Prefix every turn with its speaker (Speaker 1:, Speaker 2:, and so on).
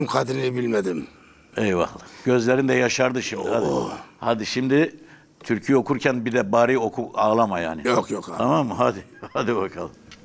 Speaker 1: Kadrini bilmedim.
Speaker 2: Eyvallah. Gözlerin de yaşardı şimdi. Hadi. Hadi şimdi türkü okurken bir de bari oku, ağlama yani.
Speaker 1: Yok yok abi.
Speaker 2: Tamam mı? Hadi. Hadi bakalım.